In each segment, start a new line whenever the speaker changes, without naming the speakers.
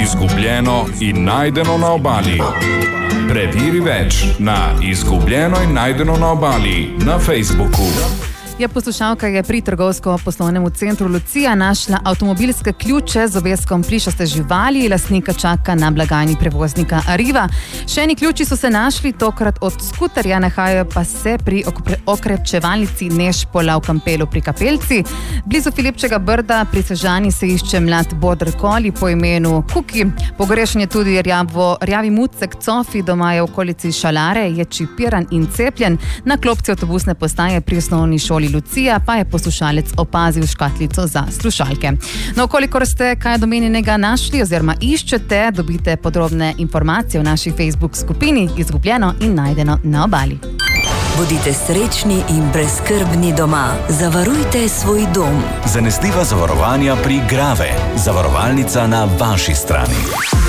Izgubljeno in najdeno na obali. Preveri več na Izgubljeno in najdeno na obali na Facebooku.
Poslušalka je pri trgovsko-poslovnemu centru Lucija našla avtomobilske ključe z obeskom plišaste živali, lastnika čaka na blagajni prevoznika Arriva. Še eni ključi so se našli, tokrat od skuterja, nahajajo pa se pri okrepčevalnici Nešpola v Kampelu pri Kapelci. Blizu Filipčega Brda pri Sežani se išče mlad Border Collie po imenu Kuki. Pogrešen je tudi rjavi mucek Cofi, doma je v okolici Šalare, je čipiran in cepljen. Na klopci avtobusne postaje pri osnovni šoli Lucija pa je poslušalec opazil škatlico za slušalke. No, kolikor ste kaj domenjenega našli oziroma iščete, dobite podrobne informacije v naši Facebook skupini Izgubljeno in najdeno na obali.
Bodite srečni in brezskrbni doma. Zavarujte svoj dom.
Zanesljiva zavarovanja pri Grave. Zavarovalnica na vaši strani.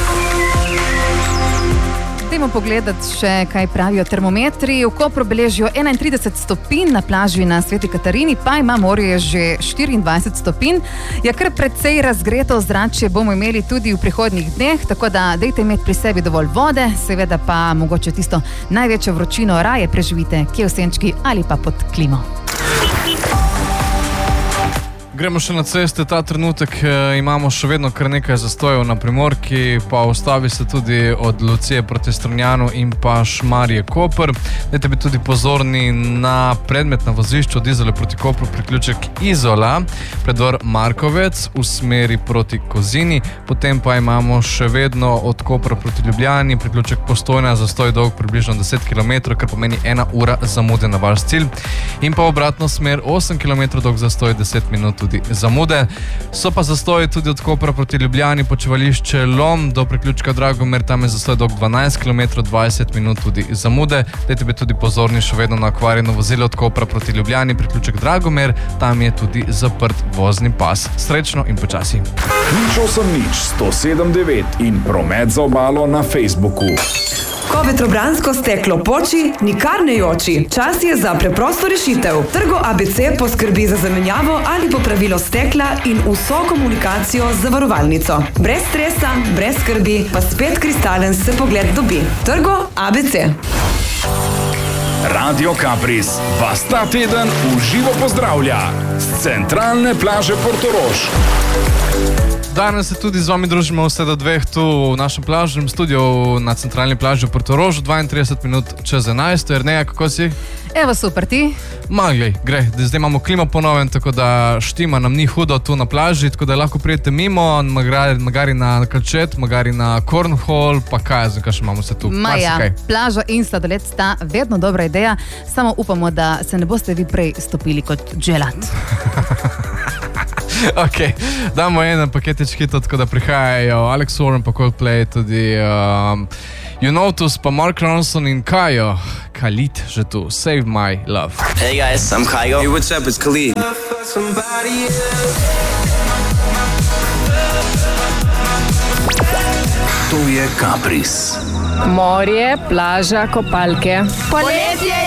Dajmo pogledati še, kaj pravijo termometri. V Kopru beležijo 31 stopinj, na plaži na Sveti Katarini pa ima morje že 24 stopinj. Je kar precej razgreto ozračje bomo imeli tudi v prihodnjih dneh, tako da dajte imeti pri sebi dovolj vode, seveda pa mogoče tisto največjo vročino raje preživite kje v senčki ali pa pod klimo.
Gremo še na ceste, ta trenutek imamo še vedno kar nekaj zastojev na Primorki, pa ustavi se tudi od Lucije proti Strunjanu in pa Šmarje Koper. Dajte biti tudi pozorni na predmet na vozišču od Izole proti Kopru, priključek Izola, predor Markovec v smeri proti Kozini, potem pa imamo še vedno od Kopra proti Ljubljani, priključek Postojna, zastoj dolg približno 10 km, kar pomeni 1 ura zamude na vaš cilj. In pa obratno smer 8 km dolg zastoj, 10 minut tudi zamude. So pa zastoji tudi od Kopra proti Ljubljani, počivališče Lom do priključka Dragomer, tam je zastoj dolg 12 km, 20 minut tudi zamude. Dajte biti tudi pozorni še vedno na okvarjeno vozilo od Kopra proti Ljubljani, priključek Dragomer, tam je tudi zaprt vozni pas. Srečno in počasi.
179 in promet za obalo na Facebooku.
Ko vetrobransko steklo poči, nikar ne joči. Čas je za preprosto rešitev. Trgo ABC poskrbi za zamenjavo ali popravilo stekla in vso komunikacijo z zavarovalnico. Brez stresa, brez skrbi, pa spet kristalen se pogled dobi. Trgo ABC.
Radio Kapris vas ta teden v živo pozdravlja z centralne plaže Portorož.
Danes se tudi z vami družimo vse do 2 tu v našem plažnem studiu na centralni plaži v Portorožu, 32 minut čez 11. Jerneja, kako si?
Evo, super, ti?
Glej, zdaj imamo klimo ponoven, tako da štima nam ni hudo tu na plaži, tako da lahko prijete mimo, magari na Kalčet, magari na Cornhole, pa kaj še imamo se tu?
Maja, plaža in sladoled sta vedno dobra ideja, samo upamo, da se ne boste vi prej stopili kot dželat.
Ok, damo en paketič hitov, tako da prihajajo Alex Warren, pa Coldplay, tudi You Notus, pa Mark Ronson in Kajo. Khalid že tu, Save My Love.
Hey guys, I'm Kajo. Hey, what's up, it's Khalid.
To je Kapris.
Morje, plaža, kopalke.
Poletje